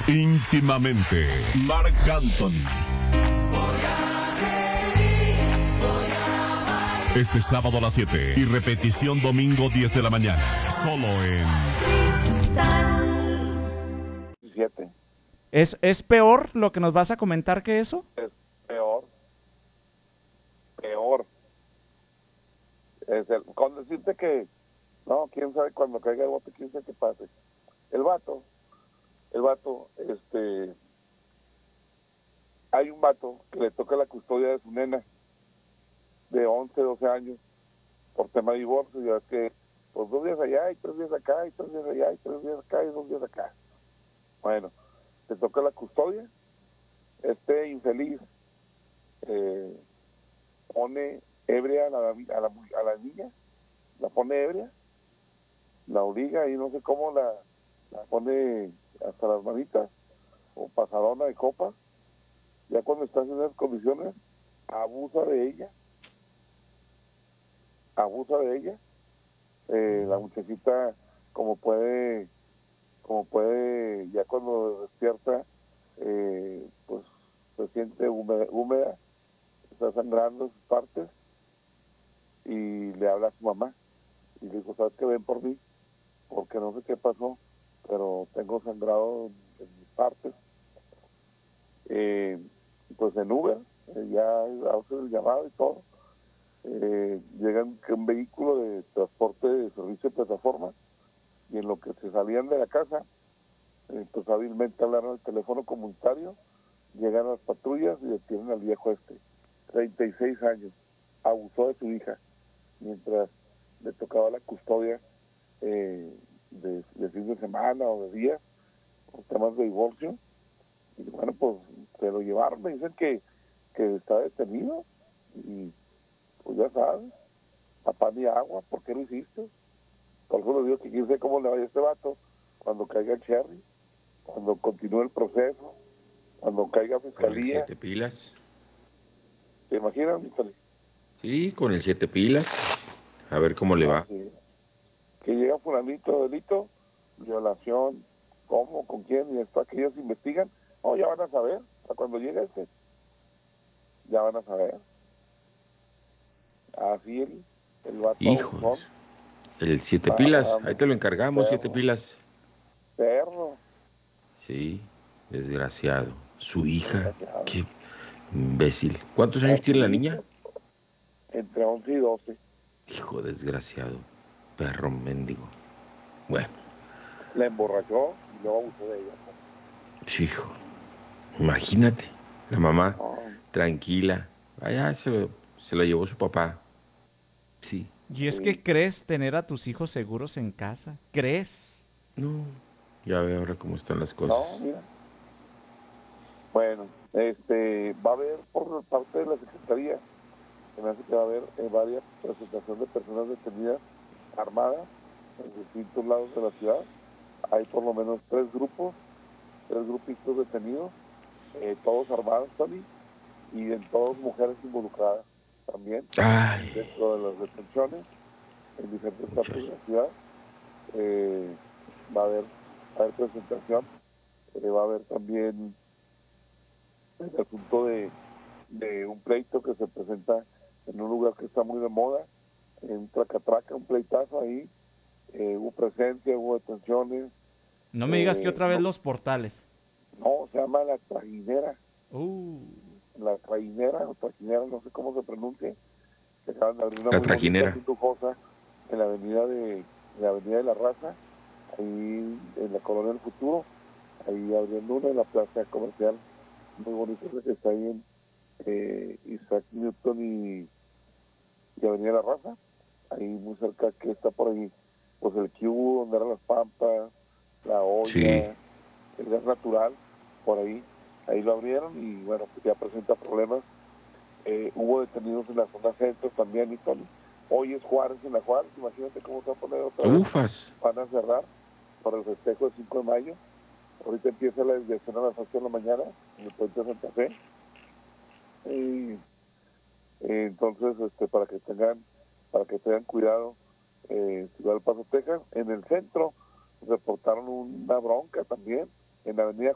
Íntimamente, Marc Anthony. Este sábado a las 7 y repetición domingo 10 de la mañana. Solo en Cristal. 7. ¿Es peor lo que nos vas a comentar que eso? Es peor. Con decirte que, no, quién sabe cuando caiga el bote, quién sabe qué pase. El vato, hay un vato que le toca la custodia de su nena de 11, 12 años por tema de divorcio. Ya es que, pues 2 días allá y 3 días acá, y 3 días allá y 3 días acá y 2 días acá. Bueno, le toca la custodia. Este infeliz pone ebria a la niña, la pone ebria, la obliga y no sé cómo la pone hasta las manitas o pasadona de copa. Ya cuando está en esas condiciones abusa de ella. La muchachita como puede, ya cuando despierta, pues se siente húmeda, está sangrando en sus partes y le habla a su mamá y le dijo, ¿sabes qué? Ven por mí, porque no sé qué pasó, pero tengo sangrado en mis partes. Pues en Uber, ya hace el llamado y todo, llega un vehículo de transporte de servicio de plataforma y en lo que se salían de la casa, pues hábilmente hablaron al teléfono comunitario, llegan las patrullas y detienen al viejo 36 años, abusó de su hija mientras le tocaba la custodia de fin de semana o de días por temas de divorcio. Y bueno, pues se lo llevaron, me dicen que está detenido y pues ya sabes, papá ni agua, ¿por qué lo hiciste? Por eso le digo que quién sabe cómo le vaya a este vato cuando caiga el Cherry, cuando continúe el proceso, cuando caiga fiscalía. Con el 7 pilas. ¿Te imaginas, Víctor? Sí, con el 7 pilas. A ver cómo le va. Sí. Que llega fulanito, delito, violación, cómo, con quién, y después que ellos investigan, ya van a saber, cuando llegue ya van a saber. Así el vato. Hijos. El 7 pilas, ahí te lo encargamos, perro, 7 pilas. Perro. Sí, desgraciado. Su hija, qué imbécil. ¿Cuántos años tiene la niña? Entre 11 y 12. Hijo desgraciado, perro mendigo. Bueno. La emborrachó y luego abusó de ella. Sí, hijo. Imagínate, la mamá tranquila. Allá se lo llevó su papá. Sí. ¿Y es que crees tener a tus hijos seguros en casa? ¿Crees? No, ya ve ahora cómo están las cosas. No, mira. Bueno, va a haber por parte de la Secretaría, se me hace que va a haber varias presentaciones de personas detenidas armadas en distintos lados de la ciudad. Hay por lo menos 3 grupitos detenidos, todos armados, Tony, y en todos mujeres involucradas también. Ay. Dentro de las detenciones en diferentes partes de la ciudad. Va a haber presentación, va a haber también el asunto de un pleito que se presenta en un lugar que está muy de moda, en Tracatraca, un pleitazo ahí, hubo presencia, hubo detenciones. No me digas que otra vez los portales. No, se llama La Trajinera. La Trajinera, no sé cómo se pronuncia. Se acaban de abrir una La muy Trajinera. bonita, lujosa, en la avenida de la Raza, ahí en la Colonia del Futuro, ahí abriendo una en la plaza comercial muy bonita que está ahí en Isaac Newton y Avenida La Raza, ahí muy cerca, que está por ahí, pues el Q, donde eran las Pampas, la olla, sí, el gas natural, por ahí lo abrieron y bueno, pues ya presenta problemas. Hubo detenidos en la zona centro también, y hoy es Juárez en la Juárez, imagínate cómo se va a poner otra vez. Ufas. Van a cerrar por el festejo del 5 de mayo. Ahorita empieza la desviación a las 8 de la mañana en el puente de Santa Fe. Entonces, para que tengan cuidado, Ciudad del Paso, Texas. En el centro reportaron una bronca también en la avenida